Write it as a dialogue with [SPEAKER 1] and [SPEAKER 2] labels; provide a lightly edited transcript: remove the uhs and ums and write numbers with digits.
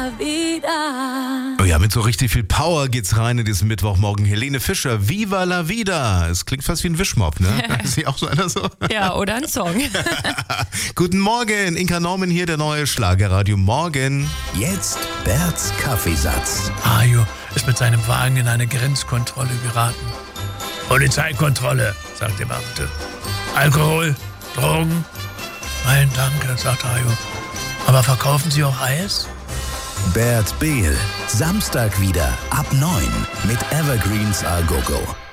[SPEAKER 1] Oh ja, mit so richtig viel Power geht's rein in diesen Mittwochmorgen. Helene Fischer, Viva la Vida. Es klingt fast wie ein Wischmopp, ne? Ist sie auch so einer so?
[SPEAKER 2] Ja, oder ein Song.
[SPEAKER 1] Guten Morgen, Inka Norman hier, der neue Schlagerradio Morgen.
[SPEAKER 3] Jetzt Berts Kaffeesatz.
[SPEAKER 4] Hajo ist mit seinem Wagen in eine Grenzkontrolle geraten. Polizeikontrolle, sagt der Beamte. Alkohol, Drogen? Nein, danke, sagt Hajo. Aber verkaufen Sie auch Eis?
[SPEAKER 3] Bert Behl, Samstag wieder ab 9 mit Evergreens A Go Go.